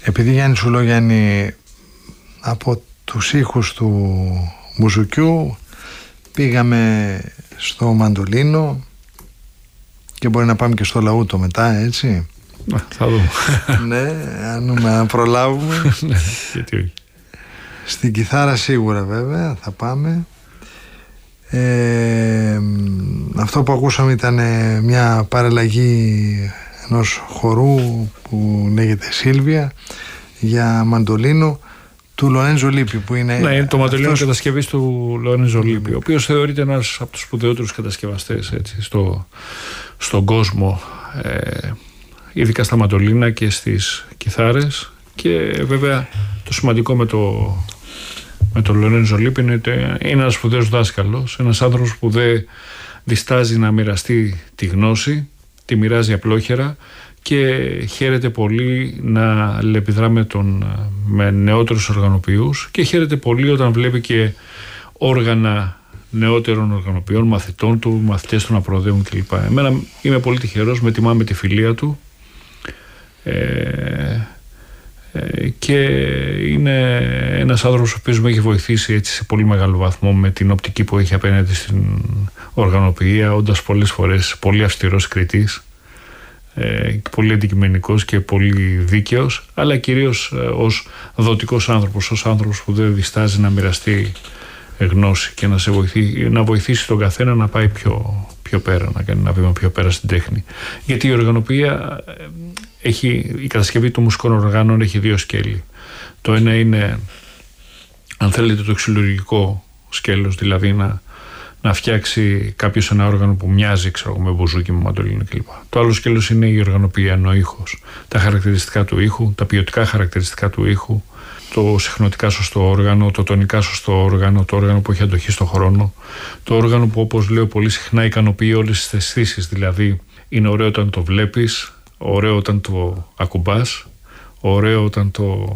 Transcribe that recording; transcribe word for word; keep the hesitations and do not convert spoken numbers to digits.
Επειδή Γιάννη Σουλόγιάννη, από τους ήχους του μπουζουκιού πήγαμε στο μαντολίνο και μπορεί να πάμε και στο λαούτο μετά, έτσι. Να, θα δούμε. Ναι, αν προλάβουμε. Ναι, γιατί όχι. Στην κιθάρα σίγουρα βέβαια θα πάμε. Ε, αυτό που ακούσαμε ήταν μια παραλλαγή ενός χορού που λέγεται Σίλβια για μαντολίνο του Λορέντζο Λίπη, που είναι. Ναι, είναι το μαντολίνο αυτός... κατασκευής του Λορέντζο Λίπη, ο οποίος θεωρείται ένας από τους σπουδαιότερους κατασκευαστές, έτσι, στο, στον κόσμο, ε, ειδικά στα μαντολίνα και στις κιθάρες. Και βέβαια το σημαντικό με το με τον Λορέντζο Λίπη είναι ότι είναι ένας σπουδαίος δάσκαλος, ένας άνθρωπος που δεν διστάζει να μοιραστεί τη γνώση, τη μοιράζει απλόχερα και χαίρεται πολύ να αλληλεπιδρά με, τον, με νεότερους οργανοποιούς και χαίρεται πολύ όταν βλέπει και όργανα νεότερων οργανοποιών, μαθητών του, μαθητές του να προοδεύουν κλπ. Εμένα είμαι πολύ τυχερός, με τιμά τη φιλία του. Ε, και είναι ένας άνθρωπος ο οποίος με έχει βοηθήσει έτσι σε πολύ μεγάλο βαθμό με την οπτική που έχει απέναντι στην οργανωποιία, όντας πολλές φορές πολύ αυστηρός κριτής, ε, πολύ αντικειμενικός και πολύ δίκαιος, αλλά κυρίως ε, ως δοτικός άνθρωπος, ως άνθρωπος που δεν διστάζει να μοιραστεί γνώση και να, σε βοηθεί, να βοηθήσει τον καθένα να πάει πιο, πιο πέρα, να κάνει ένα βήμα πιο πέρα στην τέχνη. Γιατί η οργανωποιία έχει, η κατασκευή των μουσικών οργάνων έχει δύο σκέλη. Το ένα είναι, αν θέλετε, το ξυλουργικό σκέλος, δηλαδή να, να φτιάξει κάποιος ένα όργανο που μοιάζει, ξέρω, με μπουζούκι, με μαντολίνο κλπ. Το άλλο σκέλος είναι η οργανωποιία, ο ήχος, τα χαρακτηριστικά του ήχου, τα ποιοτικά χαρακτηριστικά του ήχου, το συχνοτικά σωστό όργανο, το τονικά σωστό όργανο, το όργανο που έχει αντοχή στον χρόνο, το όργανο που, όπως λέω πολύ συχνά, ικανοποιεί όλες τις αισθήσεις. Δηλαδή είναι ωραίο όταν το βλέπεις, ωραίο όταν το ακουμπάς, ωραίο όταν το